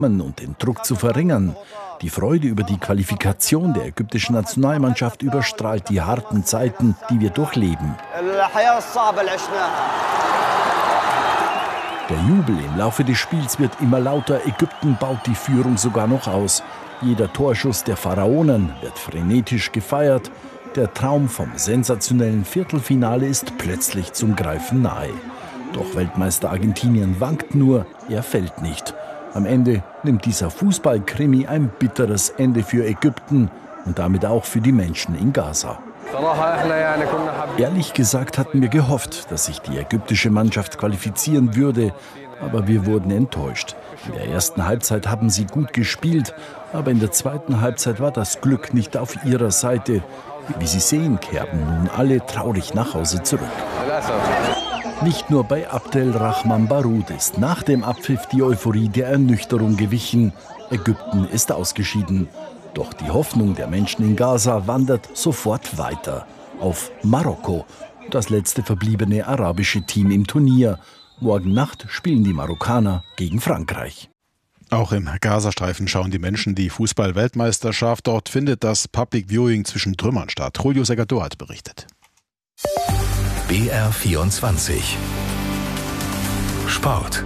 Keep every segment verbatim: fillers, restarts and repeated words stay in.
und den Druck zu verringern. Die Freude über die Qualifikation der ägyptischen Nationalmannschaft überstrahlt die harten Zeiten, die wir durchleben. Der Jubel im Laufe des Spiels wird immer lauter. Ägypten baut die Führung sogar noch aus. Jeder Torschuss der Pharaonen wird frenetisch gefeiert. Der Traum vom sensationellen Viertelfinale ist plötzlich zum Greifen nahe. Doch Weltmeister Argentinien wankt nur, er fällt nicht. Am Ende nimmt dieser Fußballkrimi ein bitteres Ende für Ägypten und damit auch für die Menschen in Gaza. Ehrlich gesagt hatten wir gehofft, dass sich die ägyptische Mannschaft qualifizieren würde, aber wir wurden enttäuscht. In der ersten Halbzeit haben sie gut gespielt, aber in der zweiten Halbzeit war das Glück nicht auf ihrer Seite. Wie Sie sehen, kehrten nun alle traurig nach Hause zurück. Nicht nur bei Abdelrahman Baroud ist nach dem Abpfiff die Euphorie der Ernüchterung gewichen. Ägypten ist ausgeschieden. Doch die Hoffnung der Menschen in Gaza wandert sofort weiter. Auf Marokko, das letzte verbliebene arabische Team im Turnier. Morgen Nacht spielen die Marokkaner gegen Frankreich. Auch im Gazastreifen schauen die Menschen die Fußball-Weltmeisterschaft. Dort findet das Public Viewing zwischen Trümmern statt. Julio Segado hat berichtet. B R vierundzwanzig Sport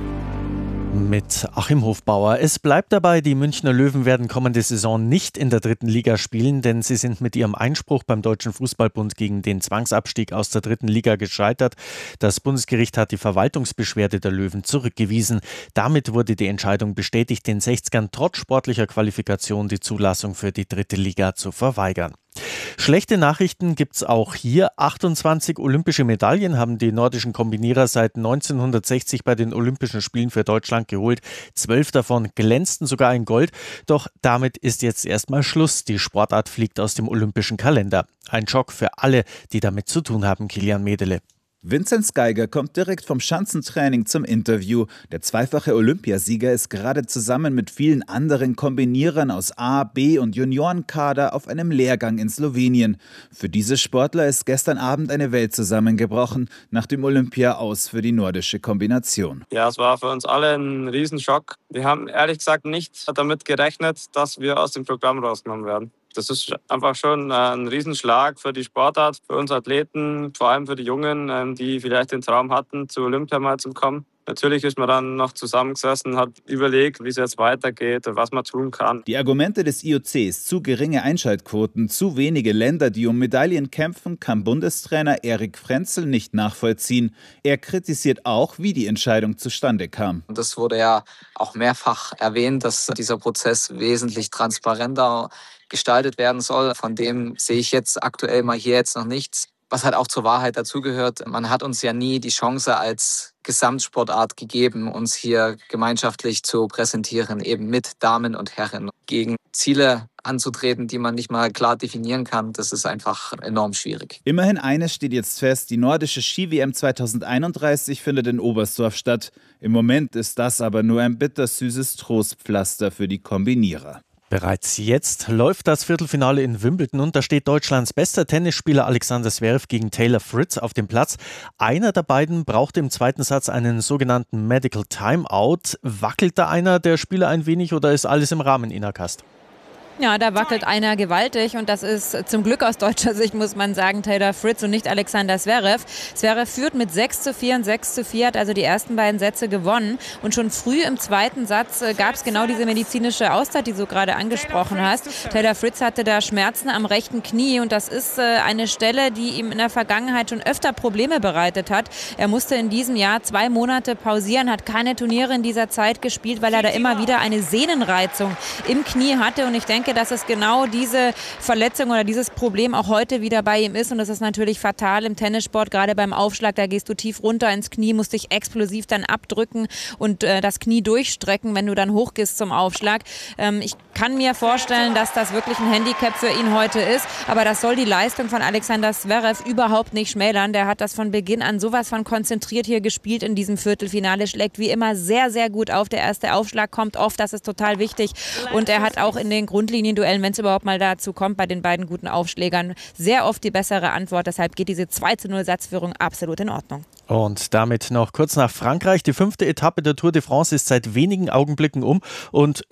mit Achim Hofbauer. Es bleibt dabei, die Münchner Löwen werden kommende Saison nicht in der dritten Liga spielen, denn sie sind mit ihrem Einspruch beim Deutschen Fußballbund gegen den Zwangsabstieg aus der dritten Liga gescheitert. Das Bundesgericht hat die Verwaltungsbeschwerde der Löwen zurückgewiesen. Damit wurde die Entscheidung bestätigt, den Sechzgern trotz sportlicher Qualifikation die Zulassung für die dritte Liga zu verweigern. Schlechte Nachrichten gibt's auch hier. achtundzwanzig olympische Medaillen haben die nordischen Kombinierer seit neunzehnhundertsechzig bei den Olympischen Spielen für Deutschland geholt. Zwölf davon glänzten sogar in Gold. Doch damit ist jetzt erstmal Schluss. Die Sportart fliegt aus dem olympischen Kalender. Ein Schock für alle, die damit zu tun haben, Kilian Medele. Vinzenz Geiger kommt direkt vom Schanzentraining zum Interview. Der zweifache Olympiasieger ist gerade zusammen mit vielen anderen Kombinierern aus A-, B- und Juniorenkader auf einem Lehrgang in Slowenien. Für diese Sportler ist gestern Abend eine Welt zusammengebrochen, nach dem Olympia-Aus für die nordische Kombination. Ja, es war für uns alle ein Riesenschock. Wir haben ehrlich gesagt nicht damit gerechnet, dass wir aus dem Programm rausgenommen werden. Das ist einfach schon ein Riesenschlag für die Sportart, für uns Athleten, vor allem für die Jungen, die vielleicht den Traum hatten, zu Olympia mal zu kommen. Natürlich ist man dann noch zusammengesessen, hat überlegt, wie es jetzt weitergeht und was man tun kann. Die Argumente des I O Cs, zu geringe Einschaltquoten, zu wenige Länder, die um Medaillen kämpfen, kann Bundestrainer Erik Frenzel nicht nachvollziehen. Er kritisiert auch, wie die Entscheidung zustande kam. Das wurde ja auch mehrfach erwähnt, dass dieser Prozess wesentlich transparenter gestaltet werden soll. Von dem sehe ich jetzt aktuell mal hier jetzt noch nichts. Was halt auch zur Wahrheit dazugehört, man hat uns ja nie die Chance als Gesamtsportart gegeben, uns hier gemeinschaftlich zu präsentieren, eben mit Damen und Herren. Gegen Ziele anzutreten, die man nicht mal klar definieren kann, das ist einfach enorm schwierig. Immerhin eines steht jetzt fest, die nordische Ski-W M zweitausendeinunddreißig findet in Oberstdorf statt. Im Moment ist das aber nur ein bittersüßes Trostpflaster für die Kombinierer. Bereits jetzt läuft das Viertelfinale in Wimbledon und da steht Deutschlands bester Tennisspieler Alexander Zverev gegen Taylor Fritz auf dem Platz. Einer der beiden braucht im zweiten Satz einen sogenannten Medical Timeout. Wackelt da einer der Spieler ein wenig oder ist alles im Rahmen, Ina Kast? Ja, da wackelt einer gewaltig und das ist zum Glück aus deutscher Sicht, muss man sagen, Taylor Fritz und nicht Alexander Zverev. Zverev führt mit sechs zu vier und sechs zu vier, hat also die ersten beiden Sätze gewonnen und schon früh im zweiten Satz gab es genau diese medizinische Auszeit, die du gerade angesprochen hast. Taylor Fritz hatte da Schmerzen am rechten Knie und das ist eine Stelle, die ihm in der Vergangenheit schon öfter Probleme bereitet hat. Er musste in diesem Jahr zwei Monate pausieren, hat keine Turniere in dieser Zeit gespielt, weil er da immer wieder eine Sehnenreizung im Knie hatte und ich denke, dass es genau diese Verletzung oder dieses Problem auch heute wieder bei ihm ist und das ist natürlich fatal im Tennissport, gerade beim Aufschlag, da gehst du tief runter ins Knie, musst dich explosiv dann abdrücken und äh, das Knie durchstrecken, wenn du dann hochgehst zum Aufschlag. Ähm, ich kann mir vorstellen, dass das wirklich ein Handicap für ihn heute ist, aber das soll die Leistung von Alexander Zverev überhaupt nicht schmälern. Der hat das von Beginn an sowas von konzentriert hier gespielt in diesem Viertelfinale, schlägt wie immer sehr, sehr gut auf. Der erste Aufschlag kommt oft, das ist total wichtig und er hat auch in den Grundlinienduellen, wenn es überhaupt mal dazu kommt, bei den beiden guten Aufschlägern sehr oft die bessere Antwort. Deshalb geht diese zwei zu null Satzführung absolut in Ordnung. Und damit noch kurz nach Frankreich. Die fünfte Etappe der Tour de France ist seit wenigen Augenblicken um und